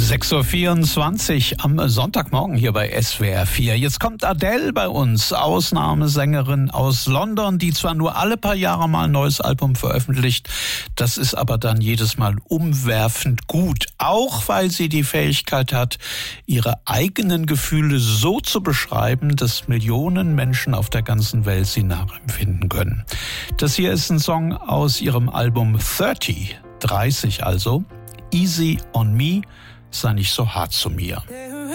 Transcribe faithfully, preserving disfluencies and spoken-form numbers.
sechs Uhr vierundzwanzig am Sonntagmorgen hier bei S W R vier. Jetzt kommt Adele bei uns, Ausnahmesängerin aus London, die zwar nur alle paar Jahre mal ein neues Album veröffentlicht, das ist aber dann jedes Mal umwerfend gut, auch weil sie die Fähigkeit hat, ihre eigenen Gefühle so zu beschreiben, dass Millionen Menschen auf der ganzen Welt sie nachempfinden können. Das hier ist ein Song aus ihrem Album dreißig, dreißig also, Easy on Me, sei nicht so hart zu mir.